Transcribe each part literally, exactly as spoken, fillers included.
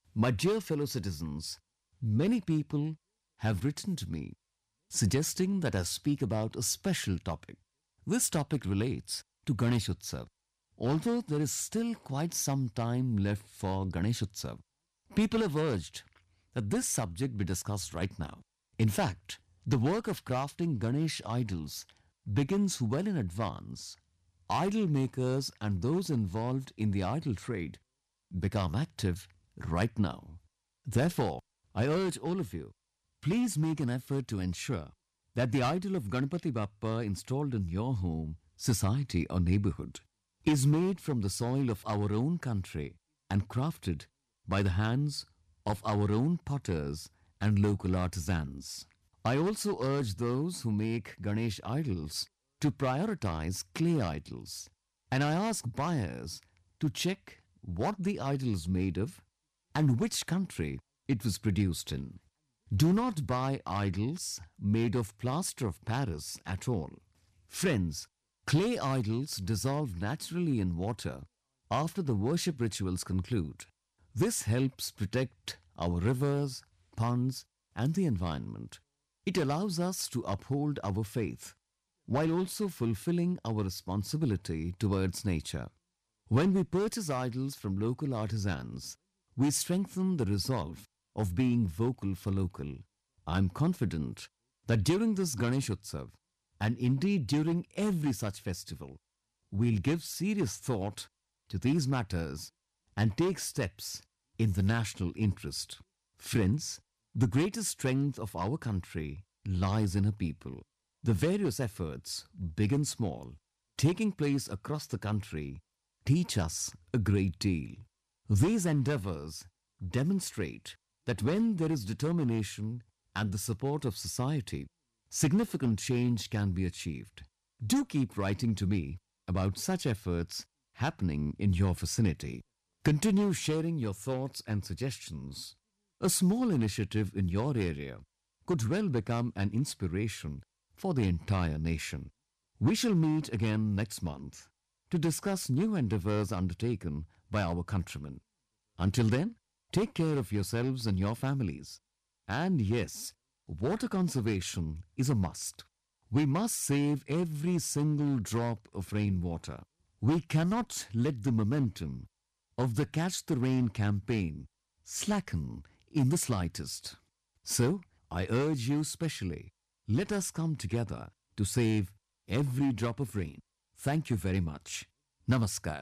My dear fellow citizens, many people have written to me suggesting that I speak about a special topic. This topic relates to Ganesh Utsav. Although there is still quite some time left for Ganesh Utsav, people have urged that this subject be discussed right now. In fact, the work of crafting Ganesh idols begins well in advance. Idol makers and those involved in the idol trade become active right now. Therefore, I urge all of you, please make an effort to ensure that the idol of Ganpati Bappa installed in your home, society or neighborhood is made from the soil of our own country and crafted by the hands of our own potters and local artisans. I also urge those who make Ganesh idols to prioritize clay idols, and I ask buyers to check what the idol is made of and which country it was produced in. Do not buy idols made of plaster of Paris at all. Friends, clay idols dissolve naturally in water after the worship rituals conclude. This helps protect our rivers, ponds, and the environment. It allows us to uphold our faith while also fulfilling our responsibility towards nature. When we purchase idols from local artisans, we strengthen the resolve of being vocal for local. I am confident that during this Ganesh Utsav, and indeed during every such festival, we'll give serious thought to these matters and take steps in the national interest. Friends, the greatest strength of our country lies in her people. The various efforts, big and small, taking place across the country teach us a great deal. These endeavors demonstrate that when there is determination and the support of society, significant change can be achieved. Do keep writing to me about such efforts happening in your vicinity. Continue sharing your thoughts and suggestions. A small initiative in your area could well become an inspiration for the entire nation. We shall meet again next month to discuss new endeavors undertaken by our countrymen. Until then, take care of yourselves and your families. And yes, water conservation is a must. We must save every single drop of rainwater. We cannot let the momentum of the Catch the Rain campaign slacken in the slightest. So, I urge you specially, let us come together to save every drop of rain. Thank you very much. Namaskar.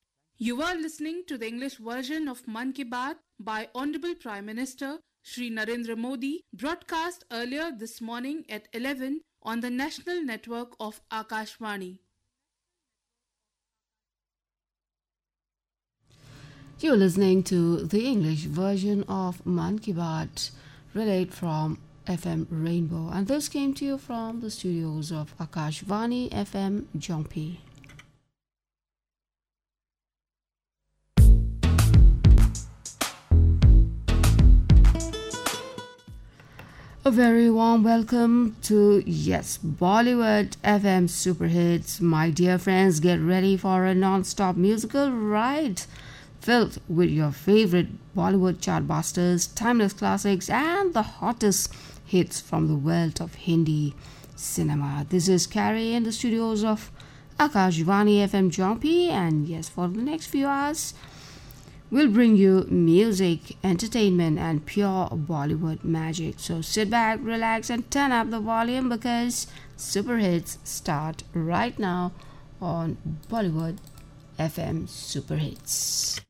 You are listening to the English version of Man Ki Baat by Honorable Prime Minister Shri Narendra Modi, broadcast earlier this morning at eleven on the national network of Akashvani. You're listening to the English version of Man Ki Baat, relayed from F M Rainbow, and this came to you from the studios of Akashvani F M Jompi. A very warm welcome to, yes, Bollywood F M Super Hits. My dear friends, get ready for a non-stop musical ride filled with your favorite Bollywood chartbusters, timeless classics, and the hottest hits from the world of Hindi cinema. This is Carrie in the studios of Akashvani F M Jompi, and yes, for the next few hours, we'll bring you music, entertainment, and pure Bollywood magic. So sit back, relax, and turn up the volume because Super Hits start right now on Bollywood F M Super Hits.